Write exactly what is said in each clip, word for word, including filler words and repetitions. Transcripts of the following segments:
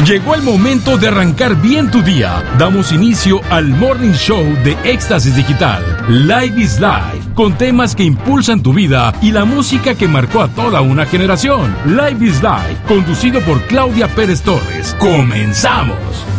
Llegó el momento de arrancar bien tu día. Damos inicio al Morning Show de Éxtasis Digital. Live is Life, con temas que impulsan tu vida y la música que marcó a toda una generación. Live is Life, conducido por Claudia Pérez Torres. ¡Comenzamos!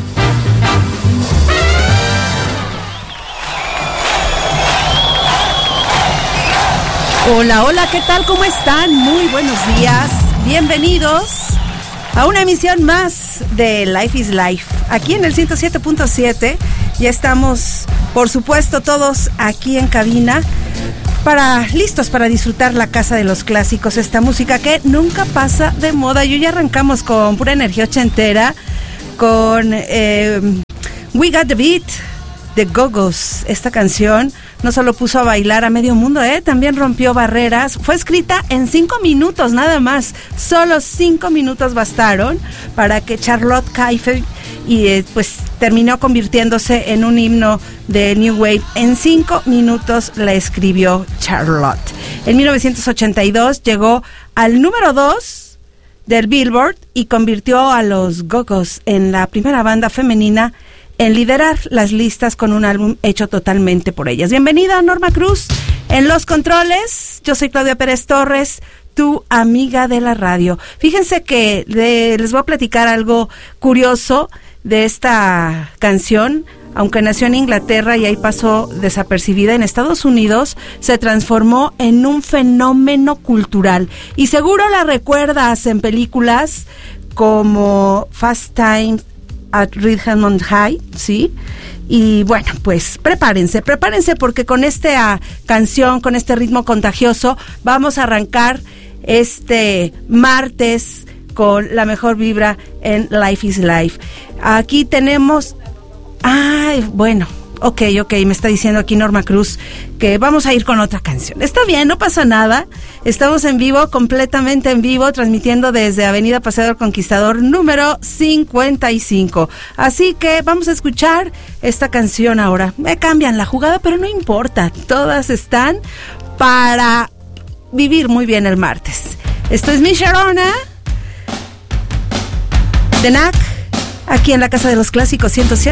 Hola, hola, ¿qué tal? ¿Cómo están? Muy buenos días. Bienvenidos a una emisión más de Life is Life. Aquí en el ciento siete punto siete. Ya estamos, por supuesto, todos aquí en cabina para listos para disfrutar la casa de los clásicos, esta música que nunca pasa de moda. Yo ya arrancamos con pura energía ochentera, con eh, We Got the Beat, The Go-Go's. Esta canción no solo puso a bailar a medio mundo, ¿eh? También rompió barreras. Fue escrita en cinco minutos nada más. Solo cinco minutos bastaron para que Charlotte Kaifer y eh, pues terminó convirtiéndose en un himno de New Wave. En cinco minutos la escribió Charlotte. En mil novecientos ochenta y dos llegó al número dos del Billboard y convirtió a los Go-Go's en la primera banda femenina en liderar las listas con un álbum hecho totalmente por ellas. Bienvenida, Norma Cruz, en los controles. Yo soy Claudia Pérez Torres, tu amiga de la radio. Fíjense que de, les voy a platicar algo curioso de esta canción. Aunque nació en Inglaterra y ahí pasó desapercibida, en Estados Unidos se transformó en un fenómeno cultural. Y seguro la recuerdas en películas como Fast Times at Ridgemont High, ¿sí? Y bueno, pues prepárense, prepárense porque con esta uh, canción, con este ritmo contagioso, vamos a arrancar este martes con la mejor vibra en Life is Life. Aquí tenemos... Ay, bueno, ok, ok, me está diciendo aquí Norma Cruz que vamos a ir con otra canción. Está bien, no pasa nada. Estamos en vivo, completamente en vivo, transmitiendo desde Avenida Paseo del Conquistador número cincuenta y cinco. Así que vamos a escuchar esta canción ahora. Me cambian la jugada, pero no importa. Todas están para vivir muy bien el martes. Esto es Mi Sharona de N A C, aquí en la Casa de los Clásicos ciento siete